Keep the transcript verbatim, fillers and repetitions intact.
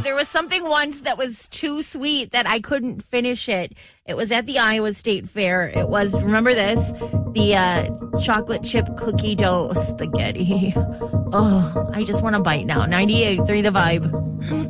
there was something once that was too sweet that I couldn't finish it. It was at the Iowa State Fair. It was, remember this? The uh, chocolate chip cookie dough spaghetti. Oh, I just want to bite now. ninety-eight point three The Vibe.